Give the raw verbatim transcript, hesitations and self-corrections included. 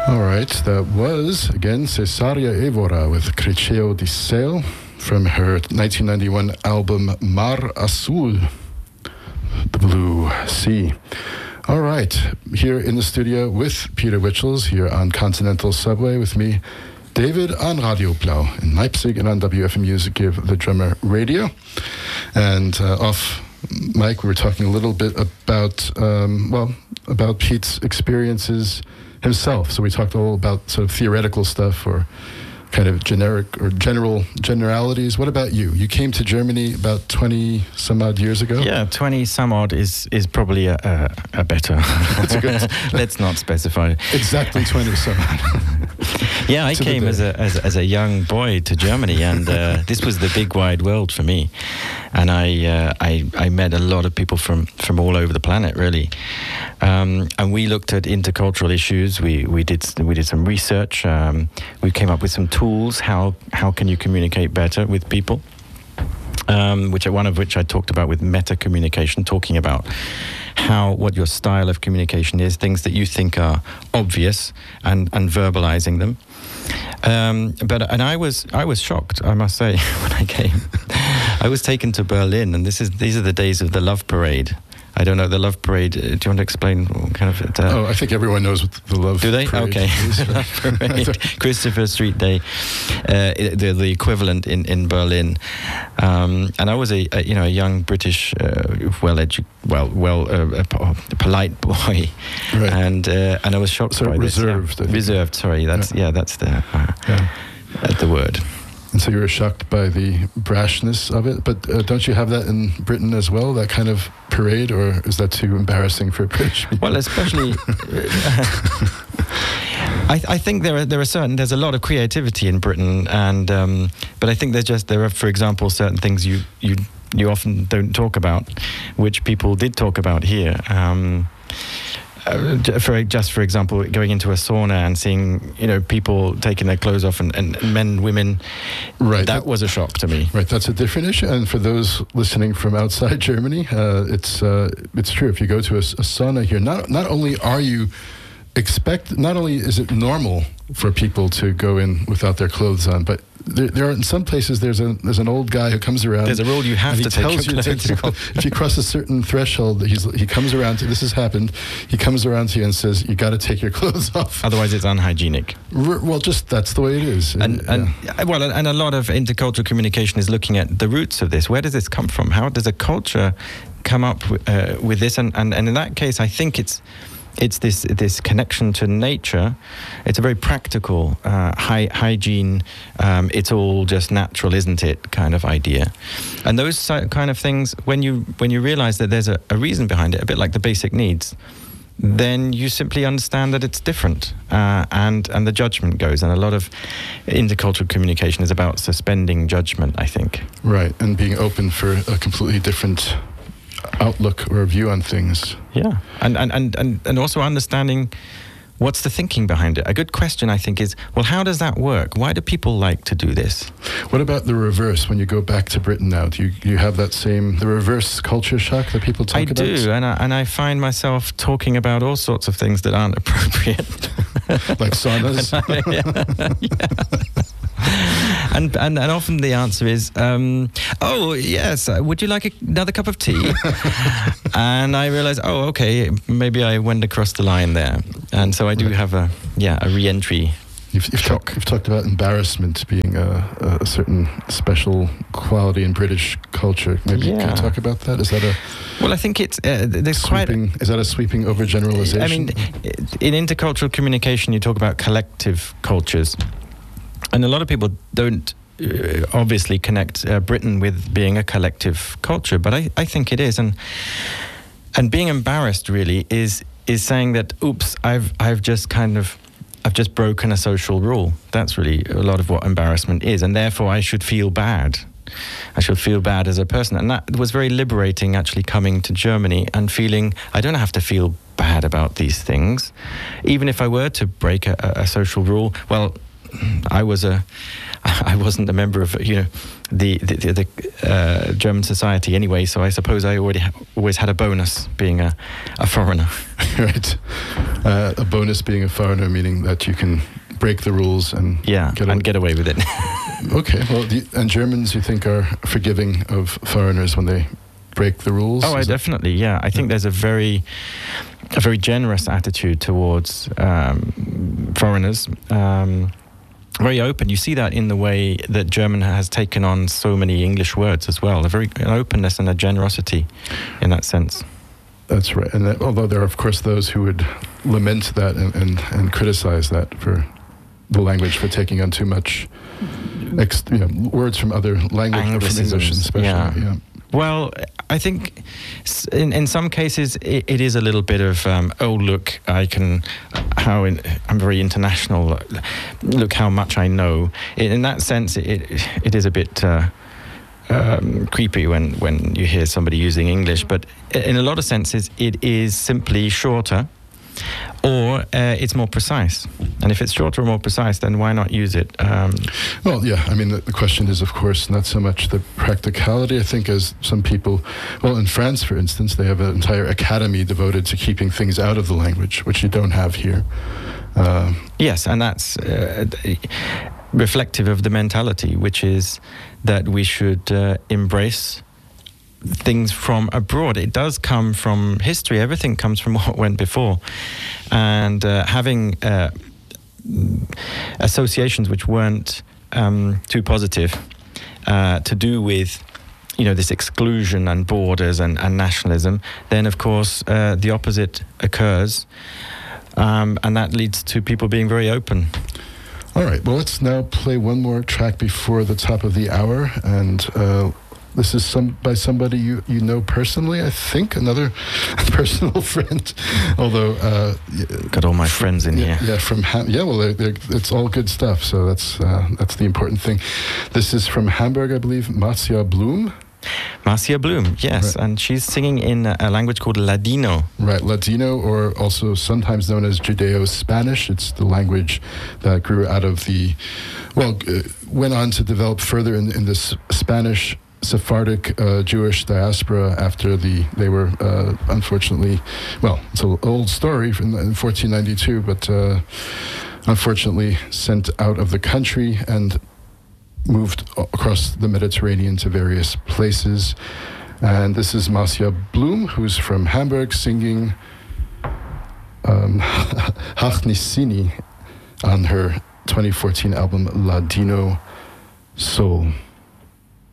All right, that was, again, Cesaria Evora with Criceo di Sale from her nineteen ninety-one album Mar Azul, the Blue Sea. All right, here in the studio with Peter Witchels, here on Continental Subway with me, David on Radio Blau in Leipzig, and on W F M Music Give the Drummer Radio. And uh, off mic, we were talking a little bit about, um, well, about Pete's experiences himself. So we talked a little about sort of theoretical stuff or kind of generic or general generalities. What about you? You came to Germany about twenty some odd years ago? Yeah, twenty some odd is, is probably a, a, a better. That's good. Let's not specify. Exactly twenty some odd. Yeah, I came as a, as, as a young boy to Germany, and uh, this was the big wide world for me. And I, uh, I I met a lot of people from, from all over the planet, really. Um, and we looked at intercultural issues. We we did we did some research. Um, we came up with some tools. How how can you communicate better with people? Um, which one of which I talked about with meta communication, talking about how what your style of communication is, things that you think are obvious, and and verbalizing them. Um, but and I was I was shocked, I must say, when I came. I was taken to Berlin, and this is these are the days of the Love Parade. I don't know, the Love Parade, uh, do you want to explain what kind of... It, uh, oh, I think everyone knows what the Love do they? Parade okay. is. Love Parade, Christopher Street Day, uh, the, the equivalent in, in Berlin. Um, and I was a, a, you know, a young British, uh, well-educated, well, well, uh, a, a polite boy. Right. And uh, and I was shocked so by reserved, this. Yeah. Reserved, sorry, that's, yeah, yeah that's the, uh, yeah. uh, the word. And so you were shocked by the brashness of it, but uh, don't you have that in Britain as well, that kind of parade, or is that too embarrassing for British people? Well, especially, I, I think there are there are certain there's a lot of creativity in Britain, and um, but I think there's just there are, for example, certain things you you you often don't talk about, which people did talk about here. Um, Uh, for just for example, going into a sauna and seeing, you know, people taking their clothes off, and, and men, women, right? That, that was a shock to me. Right, that's a different issue. And for those listening from outside Germany, uh, it's uh, it's true. If you go to a, a sauna here, not not only are you expect, not only is it normal for people to go in without their clothes on, but there, there are in some places there's a there's an old guy who comes around. There's a rule you have to take your clothes off. If you cross a certain threshold, he's he comes around to, this has happened. He comes around to you and says, "You got to take your clothes off." Otherwise, it's unhygienic. R- well, just that's the way it is. And yeah. and well, and a lot of intercultural communication is looking at the roots of this. Where does this come from? How does a culture come up w- uh, with this? And, and and in that case, I think it's. It's this this connection to nature. It's a very practical, uh, high, hygiene, um, it's all just natural, isn't it, kind of idea. And those kind of things, when you when you realize that there's a, a reason behind it, a bit like the basic needs, then you simply understand that it's different, uh, and, and the judgment goes. And a lot of intercultural communication is about suspending judgment, I think. Right, and being open for a completely different outlook or view on things. Yeah, and, and, and, and, and also understanding what's the thinking behind it. A good question, I think, is, well, how does that work? Why do people like to do this? What about the reverse? When you go back to Britain now, do you, you have that same, the reverse culture shock that people talk I about? I do, and I, and I find myself talking about all sorts of things that aren't appropriate. Like saunas? yeah, yeah. And, and and often the answer is, um, oh, yes, uh, would you like a, another cup of tea? And I realize, oh, okay, maybe I went across the line there. And so I do have a, yeah, a re-entry You've, you've, talk, you've talked about embarrassment being a, a certain special quality in British culture. Maybe yeah. you can talk about that? Is that a... Well, I think it's... Uh, there's sweeping, quite... Is that a sweeping overgeneralization? I mean, in intercultural communication, you talk about collective cultures. And a lot of people don't uh, obviously connect uh, Britain with being a collective culture, but I, I think it is. And and being embarrassed really is is saying that, oops, I've I've just kind of I've just broken a social rule. That's really a lot of what embarrassment is, and therefore I should feel bad. I should feel bad as a person. And that was very liberating, actually, coming to Germany and feeling I don't have to feel bad about these things. Even if I were to break a, a social rule, well, I was a, I wasn't a member of, you know, the the, the uh, German society anyway. So I suppose I already ha- always had a bonus being a, a foreigner. Right. Uh, a bonus being a foreigner, meaning that you can break the rules and yeah, get, and get away with it. Okay, well, the, and Germans, you think, are forgiving of foreigners when they break the rules? Oh, I definitely, yeah. I think there's a very, a very generous attitude towards um, foreigners. Um, very open. You see that in the way that German has taken on so many English words as well. A very an openness and a generosity in that sense. That's right. And that, although there are, of course, those who would lament that and, and, and criticize that for the language for taking on too much ex, you know, words from other languages, from English especially. Yeah. yeah. Well, I think in, in some cases it, it is a little bit of, um, oh, look, I can, how in, I'm very international, look how much I know. In, in that sense, it, it is a bit uh, um, creepy when, when you hear somebody using English, but in a lot of senses it is simply shorter, or uh, it's more precise. And if it's shorter or more precise, then why not use it? Um, well, yeah, I mean, the, the question is, of course, not so much the practicality, I think, as some people, well, in France, for instance, they have an entire academy devoted to keeping things out of the language, which you don't have here. Uh, yes, and that's uh, reflective of the mentality, which is that we should uh, embrace things from abroad. It does come from history. Everything comes from what went before. And uh, having uh, associations which weren't um, too positive uh, to do with, you know, this exclusion and borders and, and nationalism, then of course uh, the opposite occurs. Um, and that leads to people being very open. All right, well, let's now play one more track before the top of the hour. And uh, this is some by somebody you, you know personally, I think, another personal friend. Although uh, got all my friends in yeah, here. Yeah, from Ham- yeah. Well, they're, they're, it's all good stuff. So that's uh, that's the important thing. This is from Hamburg, I believe. Marcia Blum. Marcia Blum, yes, right. And she's singing in a language called Ladino. Right, Ladino, or also sometimes known as Judeo-Spanish. It's the language that grew out of the, well, uh, went on to develop further in, in this Spanish Sephardic uh, Jewish diaspora after the they were uh, unfortunately, well, it's an old story from in fourteen ninety-two, but uh, unfortunately sent out of the country and moved across the Mediterranean to various places. And this is Marcia Blum, who's from Hamburg, singing um, Hachnissini on her twenty fourteen album Ladino Soul.